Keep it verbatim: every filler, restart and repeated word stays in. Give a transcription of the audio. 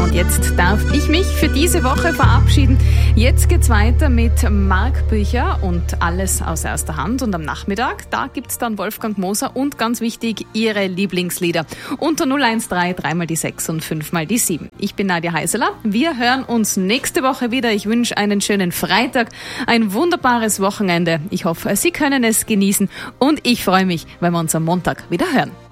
Und jetzt darf ich mich für diese Woche verabschieden. Jetzt geht's weiter mit Marc Bücher und alles aus erster Hand. Und am Nachmittag, da gibt's dann Wolfgang Moser und ganz wichtig, Ihre Lieblingslieder. Unter null eins drei, drei mal die sechs und fünf mal die sieben. Ich bin Nadja Heiseler. Wir hören uns nächste Woche wieder. Ich wünsche einen schönen Freitag, ein wunderbares Wochenende. Ich hoffe, Sie können es genießen und ich freue mich, wenn wir uns am Montag wieder hören.